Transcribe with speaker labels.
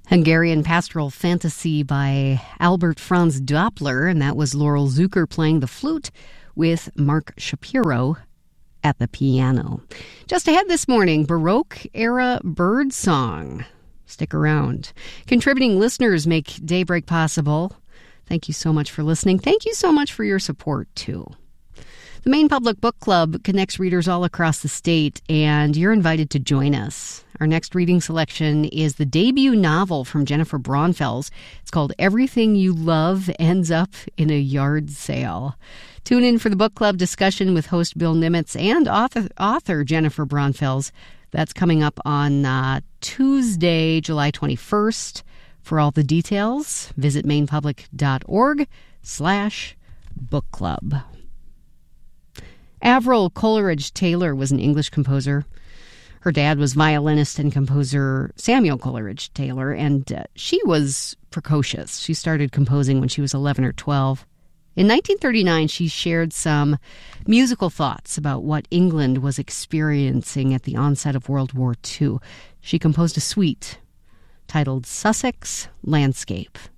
Speaker 1: Hungarian Pastoral Fantasy by Albert Franz Doppler, and that was Laurel Zucker playing the flute with Mark Shapiro at the piano. Just ahead this morning, Baroque-era bird song. Stick around. Contributing listeners make Daybreak possible. Thank you so much for listening. Thank you so much for your support, too. The Maine Public Book Club connects readers all across the state, and you're invited to join us. Our next reading selection is the debut novel from Jennifer Braunfels. It's called Everything You Love Ends Up in a Yard Sale. Tune in for the book club discussion with host Bill Nimitz and author Jennifer Braunfels. That's coming up on Tuesday, July 21st. For all the details, visit mainepublic.org/book club. Avril Coleridge Taylor was an English composer. Her dad was violinist and composer Samuel Coleridge Taylor, and she was precocious. She started composing when she was 11 or 12. In 1939, she shared some musical thoughts about what England was experiencing at the onset of World War II. She composed a suite titled Sussex Landscape.